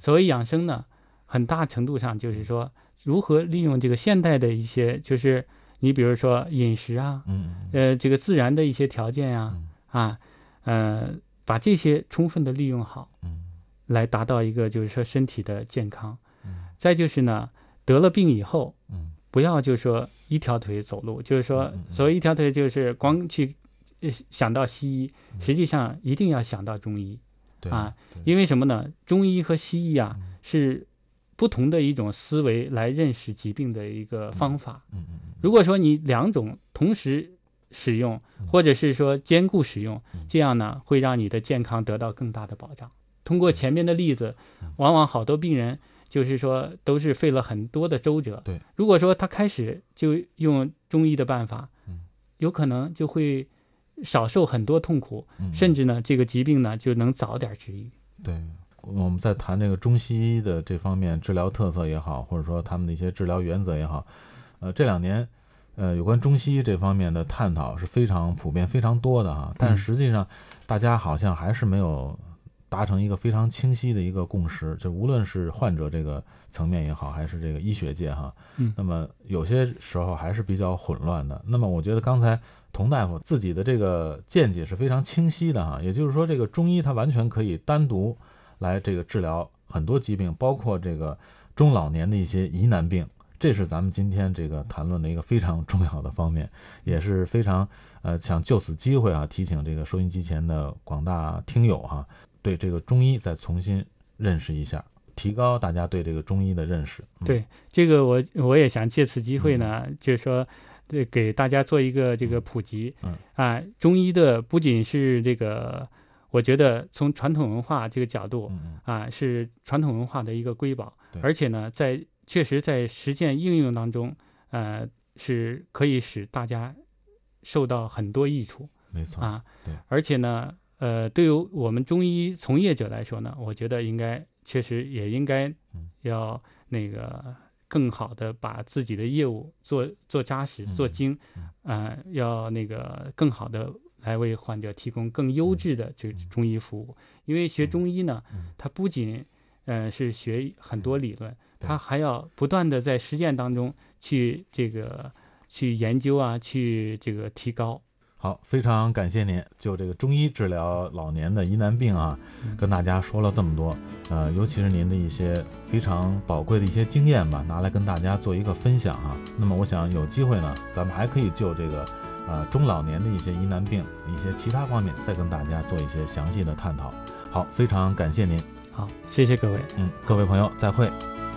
所谓养生呢，很大程度上就是说如何利用这个现代的一些，就是你比如说饮食啊，这个自然的一些条件呀，把这些充分的利用好，来达到一个就是说身体的健康。再就是呢，得了病以后，不要就是说一条腿走路，就是说所谓一条腿就是光去想到西医，实际上一定要想到中医因为什么呢？中医和西医是不同的一种思维来认识疾病的一个方法。如果说你两种同时使用，或者是说兼顾使用，这样呢会让你的健康得到更大的保障。通过前面的例子，往往好多病人就是说都是费了很多的周折。如果说他开始就用中医的办法，有可能就会少受很多痛苦，甚至呢这个疾病呢就能早点治愈。 对，我们在谈这个中西医的这方面治疗特色也好，或者说他们的一些治疗原则也好，这2年有关中西医这方面的探讨是非常普遍非常多的但是实际上大家好像还是没有达成一个非常清晰的一个共识，就无论是患者这个层面也好，还是这个医学界那么有些时候还是比较混乱的。那么我觉得刚才童大夫自己的这个见解是非常清晰的也就是说这个中医它完全可以单独来这个治疗很多疾病，包括这个中老年的一些疑难病，这是咱们今天这个谈论的一个非常重要的方面，也是非常想就此机会提醒这个收音机前的广大听友对这个中医再重新认识一下，提高大家对这个中医的认识。 对，这个我也想借此机会呢，就是说给大家做一个这个普及中医的不仅是这个，我觉得从传统文化这个角度是传统文化的一个瑰宝，而且呢确实在实践应用当中是可以使大家受到很多益处。 没错对， 而且呢对于我们中医从业者来说呢，我觉得确实也应该要那个更好的把自己的业务做扎实做精要那个更好的来为患者提供更优质的这中医服务。因为学中医呢它不仅是学很多理论，它还要不断的在实践当中去研究去这个提高。 好，非常感谢您就这个中医治疗老年的疑难病跟大家说了这么多，尤其是您的一些非常宝贵的一些经验吧，拿来跟大家做一个分享那么我想有机会呢，咱们还可以就这个中老年的一些疑难病一些其他方面再跟大家做一些详细的探讨。好，非常感谢您。 好，谢谢各位。 各位朋友再会。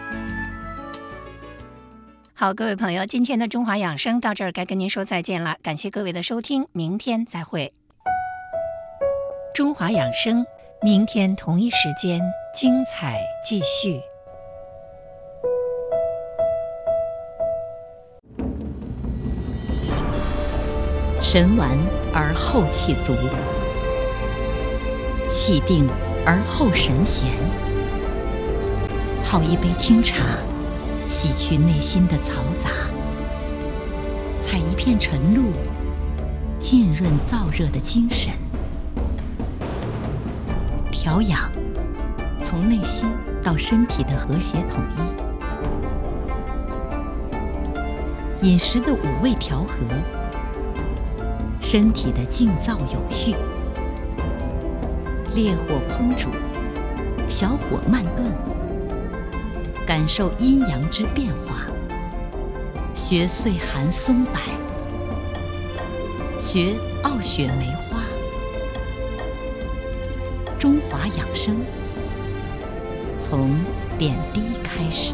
好，各位朋友，今天的中华养生到这儿该跟您说再见了，感谢各位的收听，明天再会。中华养生，明天同一时间精彩继续。神完而后气足，气定而后神闲。泡一杯清茶，洗去内心的嘈杂，采一片晨露，浸润燥热的精神。调养，从内心到身体的和谐统一。饮食的五味调和，身体的静躁有序。烈火烹煮，小火慢炖，感受阴阳之变化，学岁寒松柏，学傲雪梅花。中华养生，从点滴开始。